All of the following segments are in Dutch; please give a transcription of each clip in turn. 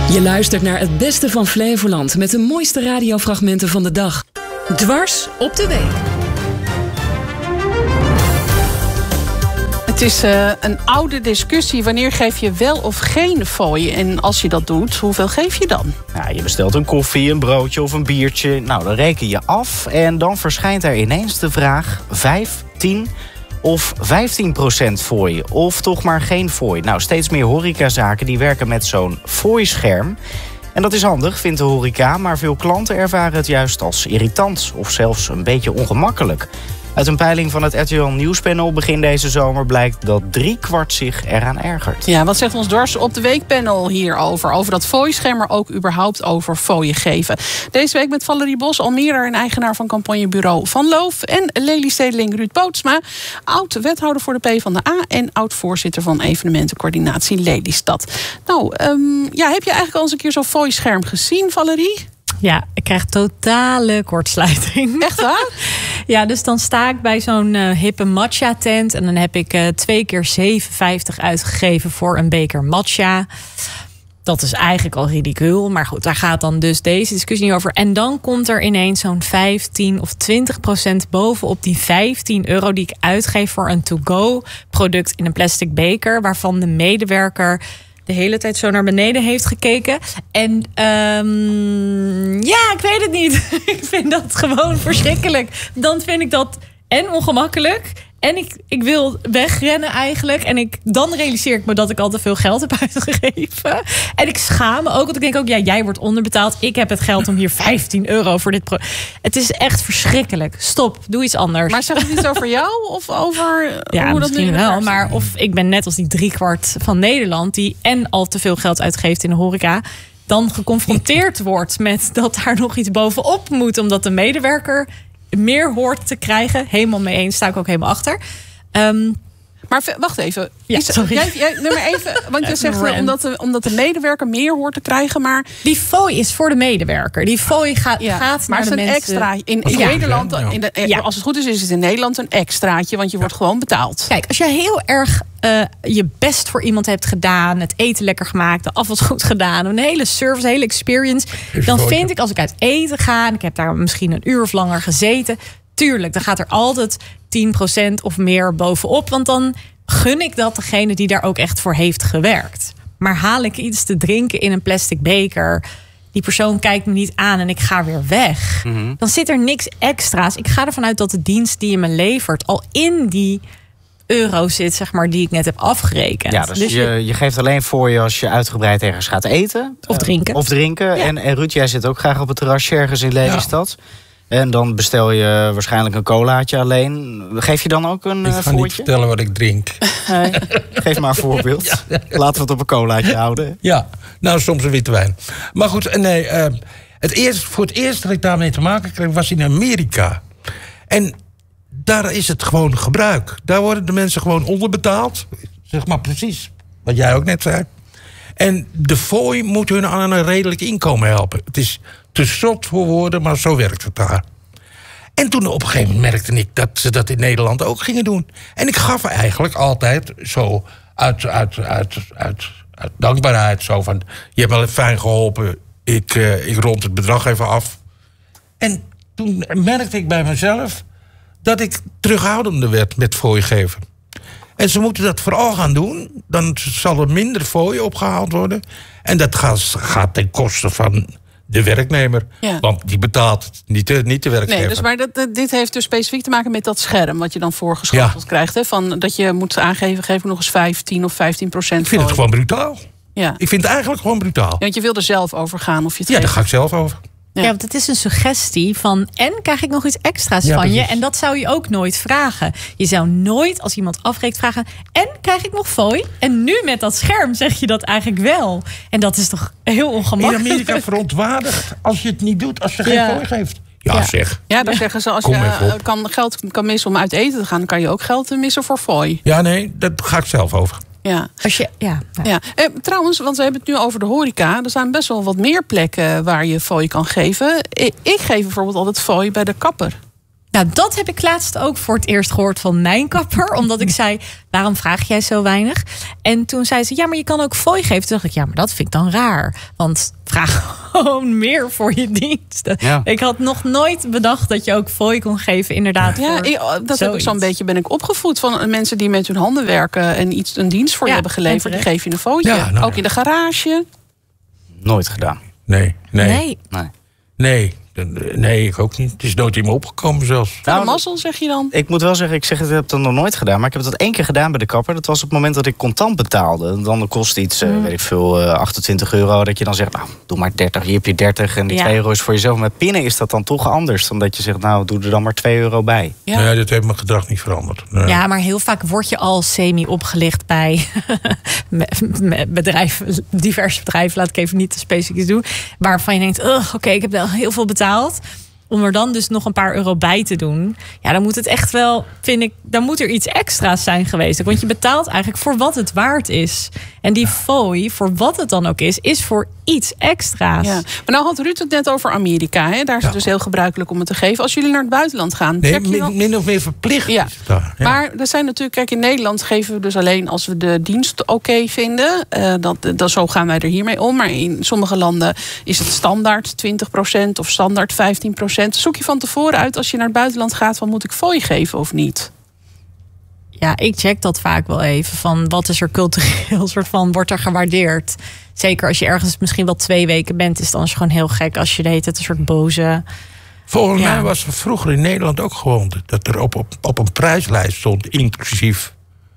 Je luistert naar het beste van Flevoland met de mooiste radiofragmenten van de dag. Dwars op de week. Het is een oude discussie. Wanneer geef je wel of geen fooi? En als je dat doet, hoeveel geef je dan? Ja, je bestelt een koffie, een broodje of een biertje. Nou, dan reken je af en dan verschijnt er ineens de vraag 5, 10 of 15% fooi. Of toch maar geen fooi. Nou, steeds meer horecazaken die werken met zo'n fooischerm. En dat is handig, vindt de horeca, maar veel klanten ervaren het juist als irritant of zelfs een beetje ongemakkelijk. Uit een peiling van het RTL Nieuwspanel begin deze zomer blijkt dat 3/4 zich eraan ergert. Ja, wat zegt ons Dwars op de Weekpanel hierover? Over dat fooischerm, maar ook überhaupt over fooien geven. Deze week met Valerie Bos, Almere en eigenaar van campagnebureau Van Loof. En Lelystedeling Ruud Bootsma, oud-wethouder voor de PvdA en oud-voorzitter van evenementencoördinatie Lelystad. Nou, heb je eigenlijk al eens een keer zo'n fooischerm gezien, Valerie? Ja, ik krijg totale kortsluiting. Echt waar? Ja, dus dan sta ik bij zo'n hippe matcha tent. En dan heb ik 2 keer 7,50 uitgegeven voor een beker matcha. Dat is eigenlijk al ridicuul. Maar goed, daar gaat dan dus deze discussie niet over. En dan komt er ineens zo'n 15 of 20% bovenop die €15 die ik uitgeef voor een to-go product in een plastic beker. Waarvan de medewerker de hele tijd zo naar beneden heeft gekeken. En ik weet het niet. Ik vind dat gewoon verschrikkelijk. Dan vind ik dat en ongemakkelijk. En ik wil wegrennen eigenlijk. En dan realiseer ik me dat ik al te veel geld heb uitgegeven. En ik schaam me ook. Want ik denk ook, jij wordt onderbetaald. Ik heb het geld om hier €15 voor dit Het is echt verschrikkelijk. Stop, doe iets anders. Maar zeg het iets over jou of over hoe dat nu wel. Maar of ik ben net als die 3/4 van Nederland die en al te veel geld uitgeeft in de horeca, dan geconfronteerd wordt met dat daar nog iets bovenop moet, omdat de medewerker meer hoort te krijgen. Helemaal mee eens, sta ik ook helemaal achter. Maar wacht even. Ja, sorry. Maar even, want je zegt omdat de medewerker meer hoort te krijgen, maar die fooi is voor de medewerker. Die fooi gaat naar de mensen. Maar extra. In Nederland, als het goed is het in Nederland een extraatje, want je wordt gewoon betaald. Kijk, als je heel erg je best voor iemand hebt gedaan, het eten lekker gemaakt, de afwas goed gedaan, een hele service, een hele experience, dan vind ik, als ik uit eten ga en ik heb daar misschien een uur of langer gezeten, tuurlijk, dan gaat er altijd 10% of meer bovenop. Want dan gun ik dat degene die daar ook echt voor heeft gewerkt. Maar haal ik iets te drinken in een plastic beker, die persoon kijkt me niet aan en ik ga weer weg, dan zit er niks extra's. Ik ga ervan uit dat de dienst die je me levert al in die euro zit, zeg maar, die ik net heb afgerekend. Ja, dus je geeft alleen voor je als je uitgebreid ergens gaat eten. Of drinken. Ja. En Ruud, jij zit ook graag op het terrasje ergens in Lelystad. Ja. En dan bestel je waarschijnlijk een colaatje alleen. Geef je dan ook een voortje? Ik ga niet vertellen wat ik drink. Nee. Geef maar een voorbeeld. Ja. Laten we het op een colaatje houden. Ja, nou soms een witte wijn. Maar goed, voor het eerst dat ik daarmee te maken kreeg was in Amerika. En daar is het gewoon gebruik. Daar worden de mensen gewoon onderbetaald. Zeg maar precies wat jij ook net zei. En de fooi moet hun aan een redelijk inkomen helpen. Het is te zot voor woorden, maar zo werkt het daar. En toen op een gegeven moment merkte ik dat ze dat in Nederland ook gingen doen. En ik gaf eigenlijk altijd zo uit dankbaarheid. Zo van, je hebt wel fijn geholpen, ik rond het bedrag even af. En toen merkte ik bij mezelf dat ik terughoudender werd met fooi geven. En ze moeten dat vooral gaan doen. Dan zal er minder fooi opgehaald worden. En dat gaat ten koste van de werknemer. Ja. Want die betaalt niet de werkgever. Nee, dus maar dit heeft dus specifiek te maken met dat scherm wat je dan voorgeschoteld krijgt. Hè? Van, dat je moet aangeven, geef nog eens 15 of 15%. Ik vind het gewoon brutaal. Ja. Ik vind het eigenlijk gewoon brutaal. Ja, want je wil er zelf over gaan of je het geeft. Daar ga ik zelf over. Ja, want het is een suggestie van, en krijg ik nog iets extra's van precies. Je? En dat zou je ook nooit vragen. Je zou nooit, als iemand afreekt, vragen, en krijg ik nog fooi? En nu met dat scherm zeg je dat eigenlijk wel. En dat is toch heel ongemakkelijk. In Amerika verontwaardigd als je het niet doet, als je geen fooi geeft. Ja, zeg. Ja, dan zeggen ze, als je geld kan missen om uit eten te gaan, dan kan je ook geld missen voor fooi. Ja, nee, daar ga ik zelf over. Ja. Trouwens, want we hebben het nu over de horeca. Er zijn best wel wat meer plekken waar je fooi kan geven. Ik geef bijvoorbeeld altijd fooi bij de kapper. Nou, dat heb ik laatst ook voor het eerst gehoord van mijn kapper. Omdat ik zei, waarom vraag jij zo weinig? En toen zei ze, ja, maar je kan ook fooi geven. Toen dacht ik, ja, maar dat vind ik dan raar. Want vraag gewoon meer voor je diensten. Ja. Ik had nog nooit bedacht dat je ook fooi kon geven, inderdaad. Ja, dat heb ik zo'n beetje, ben ik opgevoed van mensen die met hun handen werken en een dienst voor je hebben geleverd. Die geef je een fooitje. Ja, nou, ook in de garage. Nooit gedaan. Nee, ik ook niet. Het is nooit in me opgekomen zelfs. Nou, mazzel, zeg je dan? Ik moet wel zeggen, ik heb het nog nooit gedaan. Maar ik heb dat 1 keer gedaan bij de kapper. Dat was op het moment dat ik contant betaalde. Dan kost iets, weet ik veel, €28. Dat je dan zegt, nou, doe maar 30. Hier heb je 30 en die €2 is voor jezelf. Met pinnen is dat dan toch anders. Dan dat je zegt, nou, doe er dan maar €2 bij. Ja. Nee, dat heeft mijn gedrag niet veranderd. Nee. Ja, maar heel vaak word je al semi-opgelicht bij bedrijven, diverse bedrijven. Laat ik even niet te specifiek doen. Waarvan je denkt, oké, ik heb wel heel veel betaald. Om er dan dus nog een paar euro bij te doen. Ja, dan moet het echt wel, vind ik, dan moet er iets extra's zijn geweest. Want je betaalt eigenlijk voor wat het waard is. En die fooi, voor wat het dan ook is voor iets extra's. Ja. Maar nou had Ruud het net over Amerika. Hè? Daar is het dus heel gebruikelijk om het te geven. Als jullie naar het buitenland gaan. Min of meer verplicht. Ja. Maar er zijn natuurlijk, kijk, in Nederland geven we dus alleen als we de dienst oké vinden. Zo gaan wij er hiermee om. Maar in sommige landen is het standaard 20% of standaard 15%. Zoek je van tevoren uit als je naar het buitenland gaat, van moet ik fooi geven of niet? Ja, ik check dat vaak wel even. Van wat is er cultureel soort van, wordt er gewaardeerd? Zeker als je ergens misschien wel 2 weken bent, is het dan gewoon heel gek als je deed het een soort boze. Volgens mij was er vroeger in Nederland ook gewoon dat er op een prijslijst stond, inclusief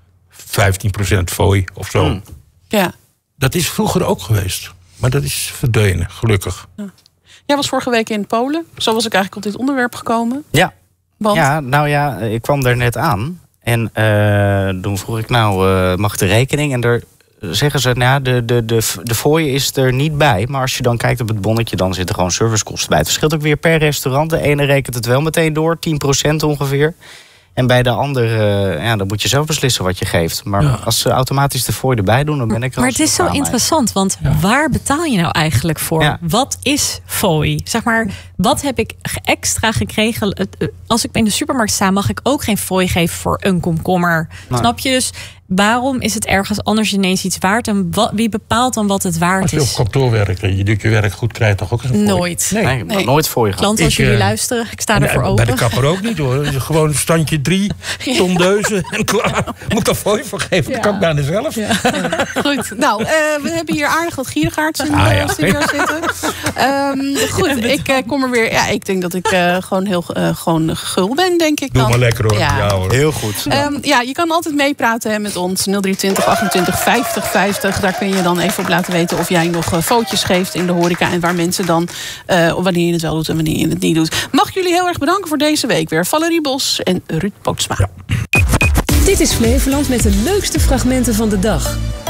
15% fooi of zo. Ja. Dat is vroeger ook geweest. Maar dat is verdwenen, gelukkig. Ja. Jij was vorige week in Polen. Zo was ik eigenlijk op dit onderwerp gekomen. Ja. Want? Ja, nou ja, ik kwam daar net aan. En toen vroeg ik, mag de rekening? En daar zeggen ze, de fooi is er niet bij. Maar als je dan kijkt op het bonnetje, dan zitten gewoon servicekosten bij. Het verschilt ook weer per restaurant. De ene rekent het wel meteen door, 10% ongeveer. En bij de andere, dan moet je zelf beslissen wat je geeft. Maar als ze automatisch de fooi erbij doen, dan ben ik er. Maar het is zo interessant, want waar betaal je nou eigenlijk voor? Ja. Wat is fooi? Zeg maar, wat heb ik extra gekregen? Als ik in de supermarkt sta, mag ik ook geen fooi geven voor een komkommer. Nee. Snap je? Dus waarom is het ergens anders ineens iets waard? En wie bepaalt dan wat het waard is? Als je op kantoor werkt en je doet je werk goed, krijg je toch ook eens een fooi? Nooit. Nee. Nooit fooi gehad. Klanten, als jullie luisteren, ik sta ervoor open. Bij de kapper ook niet hoor. Gewoon een standje 3, tondeuzen en klaar. Moet ik daar fooi voor geven? Dat kan ik bijna zelf. Ja. Goed. Nou, we hebben hier aardig wat gierigaards in de studio zitten. Goed, ik kom er weer. Ja, ik denk dat ik gewoon heel gewoon gul ben, denk ik dan. Doe maar lekker hoor. Ja hoor. Heel goed. Je kan altijd meepraten met ons 0320 28 50 50. Daar kun je dan even op laten weten of jij nog foto's geeft in de horeca en waar mensen dan wanneer je het wel doet en wanneer je het niet doet. Mag jullie heel erg bedanken voor deze week weer. Valerie Bos en Ruud Pootsma. Ja. Dit is Flevoland met de leukste fragmenten van de dag.